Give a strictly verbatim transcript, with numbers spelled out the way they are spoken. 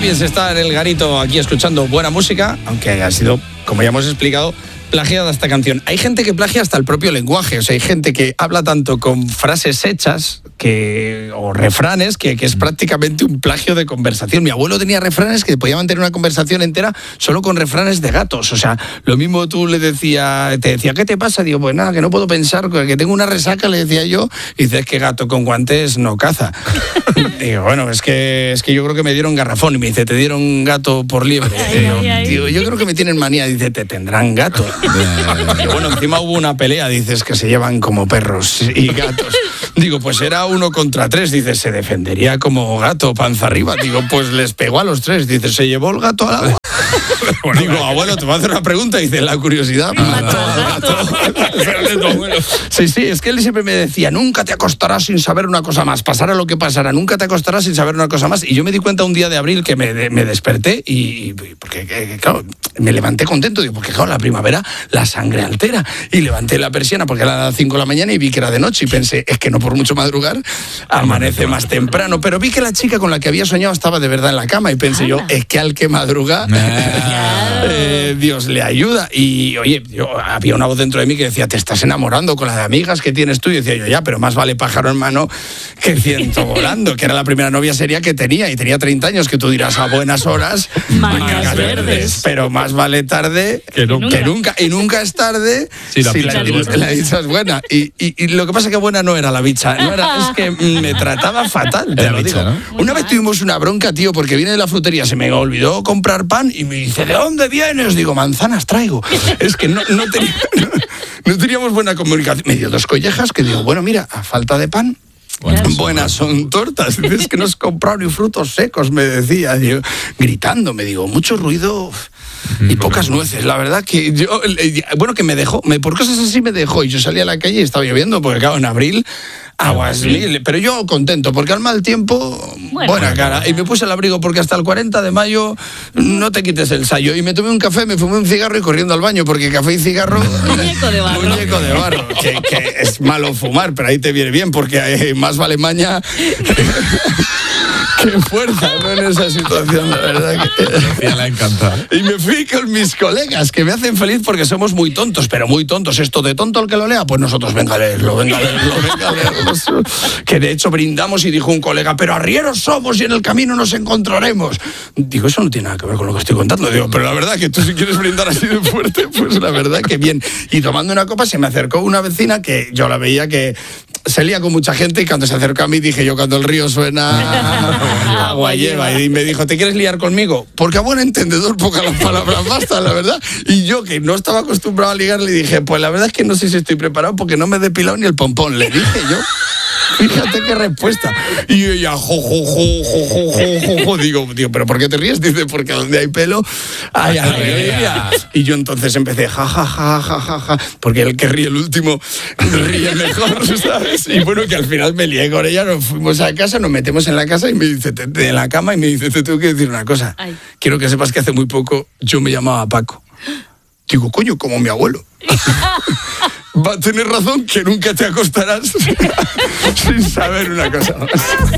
bien se está en el garito aquí escuchando buena música, aunque ha sido, como ya hemos explicado, plagiada esta canción. Hay gente que plagia hasta el propio lenguaje, o sea, hay gente que habla tanto con frases hechas que, o refranes que, que es prácticamente un plagio de conversación. Mi abuelo tenía refranes que podía mantener una conversación entera solo con refranes de gatos. O sea, lo mismo tú le decías, te decía, ¿qué te pasa? Digo, pues nada, que no puedo pensar, que tengo una resaca, le decía yo, y dices que gato con guantes no caza. Digo, bueno, es que, es que yo creo que me dieron garrafón, y me dice, te dieron gato por liebre. Digo, digo, yo creo que me tienen manía, dice, te tendrán gato. Y bueno, encima hubo una pelea, dices, que se llevan como perros y gatos. Digo, pues era uno contra tres, dices, se defendería como gato, panza arriba. Digo, pues les pegó a los tres, dices, se llevó el gato al agua. Bueno, digo, abuelo, te voy a hacer una pregunta, dice, la curiosidad. Sí, sí, es que él siempre me decía, nunca te acostarás sin saber una cosa más, pasara lo que pasara, nunca te acostarás sin saber una cosa más. Y yo me di cuenta un día de abril que me, me desperté y, porque, claro, me levanté contento, digo, porque claro, la primavera la sangre altera. Y levanté la persiana porque era las cinco de la mañana y vi que era de noche y pensé, es que no por mucho madrugar, amanece más temprano. Pero vi que la chica con la que había soñado estaba de verdad en la cama y pensé yo, es que al que madruga, eh, Dios le ayuda. Y oye, yo, había una voz dentro de mí que decía, te estás enamorando con la de amigas que tienes tú. Y decía yo, ya, pero más vale pájaro en mano que ciento volando, que era la primera novia seria que tenía y tenía treinta años, que tú dirás a buenas horas, mangas verdes. Pero más vale tarde que nunca. Que nunca. Y nunca es tarde si la, si la, la, la dicha es buena. Y, y, y lo que pasa es que buena no era la bicha, no era, es que me trataba fatal, te lo digo. ¿No? Una vez tuvimos una bronca, tío, porque vine de la frutería, se me olvidó comprar pan y me dice, ¿de dónde vienes? Digo, manzanas traigo. Es que no, no, tenía, no, no teníamos buena comunicación. Me dio dos collejas que digo, bueno, mira, a falta de pan, buenas, buenas son tortas. Es que no has comprado ni frutos secos, me decía, digo, gritando, me digo, mucho ruido y pocas nueces. La verdad que yo, bueno, que me dejó, me, por cosas así me dejó, y yo salí a la calle y estaba lloviendo, porque claro, en abril, aguas mil, pero yo contento, porque al mal tiempo, bueno, buena cara. Y me puse el abrigo porque hasta el cuarenta de mayo no te quites el sayo. Y me tomé un café, me fumé un cigarro y corriendo al baño, porque café y cigarro, muñeco de barro, muñeco de barro que, que es malo fumar, pero ahí te viene bien, porque eh, más vale maña qué fuerza, ¿no? En esa situación, la verdad que... Ya le ha encantado. Y me fui con mis colegas, que me hacen feliz porque somos muy tontos, pero muy tontos. Esto de tonto el que lo lea, pues nosotros venga a leerlo, venga a leerlo, venga a leerlo. Que de hecho brindamos y dijo un colega, pero arrieros somos y en el camino nos encontraremos. Digo, eso no tiene nada que ver con lo que estoy contando. Digo, pero la verdad que tú si quieres brindar así de fuerte, pues la verdad que bien. Y tomando una copa se me acercó una vecina que yo la veía que se lía con mucha gente, y cuando se acercó a mí dije yo, cuando el río suena, agua lleva. Y me dijo, ¿te quieres liar conmigo? Porque a buen entendedor pocas las palabras bastan, la verdad. Y yo, que no estaba acostumbrado a ligar, le dije, pues la verdad es que no sé si estoy preparado porque no me he depilado ni el pompón. Le dije yo. Fíjate qué respuesta. Y ella, jo, jo, jo, jo, jo, jo, jo. Digo, digo, ¿pero por qué te ríes? Dice, porque donde hay pelo hay alegría. Y yo entonces empecé, ja, ja, ja, ja, ja, ja, porque el que ríe el último ríe mejor, ¿sabes? Y bueno, que al final me lié con ella, nos fuimos a casa, nos metemos en la casa y me dice, te, te, en la cama, y me dice, te tengo que decir una cosa. Ay. Quiero que sepas que hace muy poco yo me llamaba Paco. Digo, coño, como mi abuelo. Va a tener razón, que nunca te acostarás sin saber una cosa más.